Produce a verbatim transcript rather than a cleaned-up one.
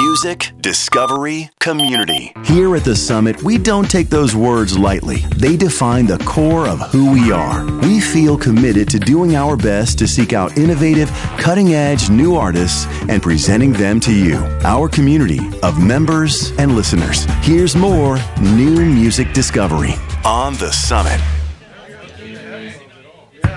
Music, discovery, community. Here at the Summit, we don't take those words lightly. They define the core of who we are. We feel committed to doing our best to seek out innovative, cutting-edge new artists and presenting them to you, our community of members and listeners. Here's more New Music Discovery on the Summit.